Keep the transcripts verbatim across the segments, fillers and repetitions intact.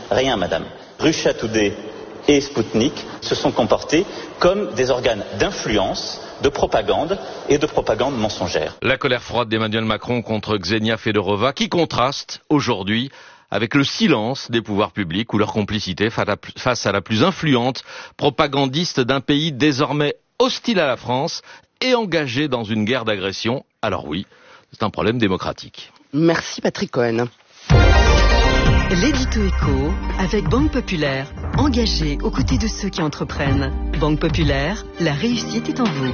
Rien, madame. Russia Today et Sputnik se sont comportés comme des organes d'influence, de propagande et de propagande mensongère. La colère froide d'Emmanuel Macron contre Ksenia Fedorova qui contraste aujourd'hui avec le silence des pouvoirs publics ou leur complicité face à la plus influente propagandiste d'un pays désormais hostile à la France et engagé dans une guerre d'agression. Alors oui, c'est un problème démocratique. Merci Patrick Cohen. L'édito éco avec Banque Populaire, engagée aux côtés de ceux qui entreprennent. Banque Populaire, la réussite est en vous.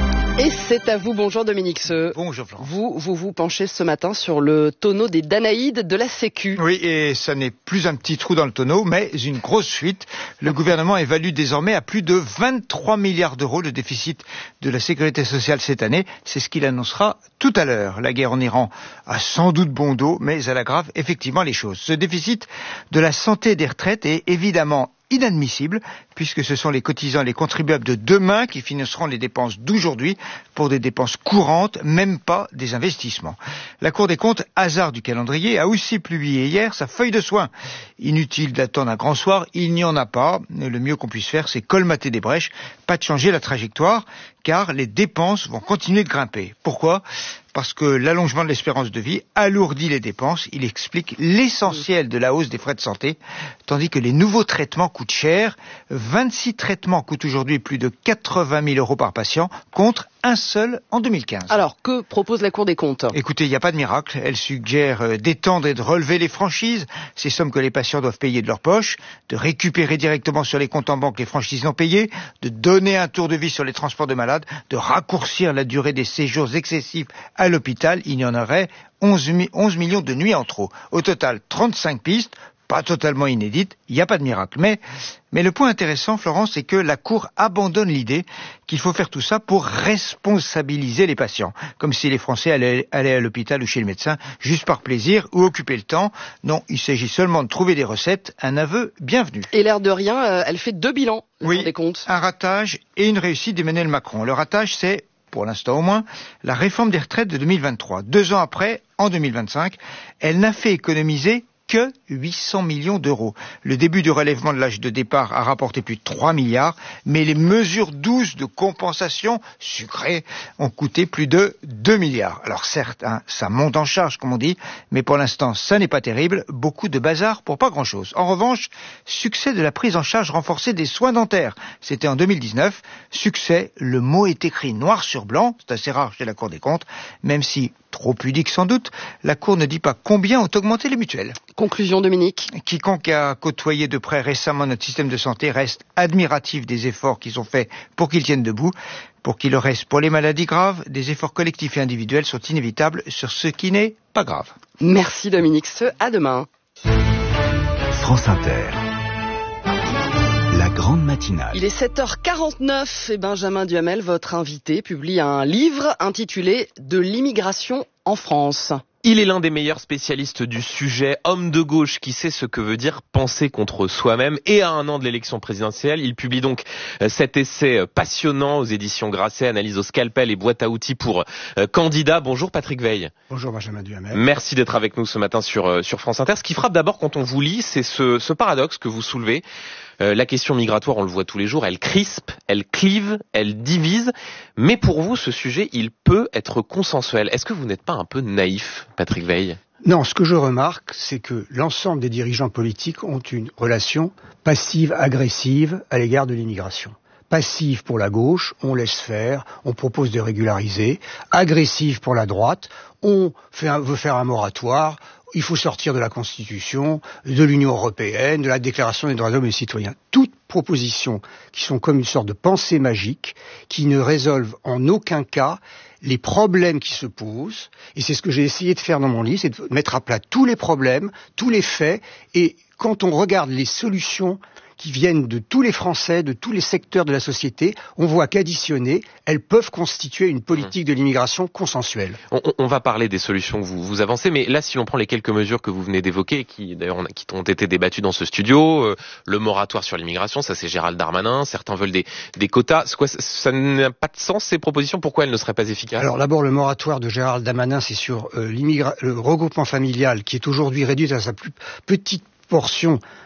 Et c'est à vous, bonjour Dominique Seux. Bonjour Florence. Vous, vous vous penchez ce matin sur le tonneau des Danaïdes de la Sécu. Oui, et ça n'est plus un petit trou dans le tonneau, mais une grosse fuite. Le gouvernement évalue désormais à plus de vingt-trois milliards d'euros le déficit de la sécurité sociale cette année. C'est ce qu'il annoncera tout à l'heure. La guerre en Iran a sans doute bon dos, mais elle aggrave effectivement les choses. Ce déficit de la santé et des retraites est évidemment inadmissible, puisque ce sont les cotisants et les contribuables de demain qui financeront les dépenses d'aujourd'hui pour des dépenses courantes, même pas des investissements. La Cour des comptes, hasard du calendrier, a aussi publié hier sa feuille de soins. Inutile d'attendre un grand soir, il n'y en a pas. Le mieux qu'on puisse faire, c'est colmater des brèches, pas de changer la trajectoire, car les dépenses vont continuer de grimper. Pourquoi ? Parce que l'allongement de l'espérance de vie alourdit les dépenses. Il explique l'essentiel de la hausse des frais de santé, tandis que les nouveaux traitements coûtent cher. vingt-six traitements coûtent aujourd'hui plus de quatre-vingt mille euros par patient, contre un seul en deux mille quinze. Alors, que propose la Cour des comptes ? Écoutez, il n'y a pas de miracle. Elle suggère d'étendre et de relever les franchises, ces sommes que les patients doivent payer de leur poche, de récupérer directement sur les comptes en banque les franchises non payées, de donner un tour de vis sur les transports de malades, de raccourcir la durée des séjours excessifs à l'hôpital. Il y en aurait onze millions de nuits en trop. Au total, trente-cinq pistes. Pas totalement inédite, il n'y a pas de miracle. Mais, mais le point intéressant, Florence, c'est que la Cour abandonne l'idée qu'il faut faire tout ça pour responsabiliser les patients. Comme si les Français allaient, allaient à l'hôpital ou chez le médecin juste par plaisir ou occuper le temps. Non, il s'agit seulement de trouver des recettes, un aveu bienvenu. Et l'air de rien, euh, elle fait deux bilans, la oui, Cour des comptes. Un ratage et une réussite d'Emmanuel Macron. Le ratage, c'est, pour l'instant au moins, la réforme des retraites de deux mille vingt-trois. Deux ans après, en deux mille vingt-cinq, elle n'a fait économiser que huit cents millions d'euros. Le début du relèvement de l'âge de départ a rapporté plus de trois milliards, mais les mesures douces de compensation sucrées ont coûté plus de deux milliards. Alors certes, hein, ça monte en charge, comme on dit, mais pour l'instant, ça n'est pas terrible. Beaucoup de bazar pour pas grand-chose. En revanche, succès de la prise en charge renforcée des soins dentaires. C'était en deux mille dix-neuf. Succès, le mot est écrit noir sur blanc, c'est assez rare chez la Cour des comptes, même si trop pudique sans doute, la Cour ne dit pas combien ont augmenté les mutuelles. Conclusion, Dominique. Quiconque a côtoyé de près récemment notre système de santé reste admiratif des efforts qui sont faits pour qu'il tienne debout. Pour qu'il le reste pour les maladies graves, des efforts collectifs et individuels sont inévitables sur ce qui n'est pas grave. Merci Dominique Seux, à demain. France Inter. La grande matinale. Il est sept heures quarante-neuf et Benjamin Duhamel, votre invité, publie un livre intitulé « De l'immigration en France ». Il est l'un des meilleurs spécialistes du sujet, homme de gauche qui sait ce que veut dire penser contre soi-même. Et à un an de l'élection présidentielle, il publie donc cet essai passionnant aux éditions Grasset, analyse au scalpel et boîte à outils pour candidats. Bonjour Patrick Veil. Bonjour Benjamin Duhamel. Merci d'être avec nous ce matin sur, sur France Inter. Ce qui frappe d'abord quand on vous lit, c'est ce, ce paradoxe que vous soulevez. Euh, la question migratoire, on le voit tous les jours, elle crispe, elle clive, elle divise. Mais pour vous, ce sujet, il peut être consensuel. Est-ce que vous n'êtes pas un peu naïf, Patrick Veil ? Non, ce que je remarque, c'est que l'ensemble des dirigeants politiques ont une relation passive-agressive à l'égard de l'immigration. Passive pour la gauche, on laisse faire, on propose de régulariser. Agressive pour la droite, on fait un, veut faire un moratoire. Il faut sortir de la Constitution, de l'Union européenne, de la Déclaration des droits de l'homme et des citoyens. Toutes propositions qui sont comme une sorte de pensée magique, qui ne résolvent en aucun cas les problèmes qui se posent. Et c'est ce que j'ai essayé de faire dans mon livre, c'est de mettre à plat tous les problèmes, tous les faits. Et quand on regarde les solutions qui viennent de tous les Français, de tous les secteurs de la société, on voit qu'additionnées, elles peuvent constituer une politique de l'immigration consensuelle. On, on va parler des solutions que vous, vous avancez, mais là, si l'on prend les quelques mesures que vous venez d'évoquer, qui d'ailleurs qui ont été débattues dans ce studio, euh, le moratoire sur l'immigration, ça c'est Gérald Darmanin, certains veulent des, des quotas. C'est quoi, ça n'a pas de sens ces propositions, pourquoi elles ne seraient pas efficaces ? Alors d'abord, le moratoire de Gérald Darmanin, c'est sur euh, l'immigra- le regroupement familial qui est aujourd'hui réduit à sa plus petite portion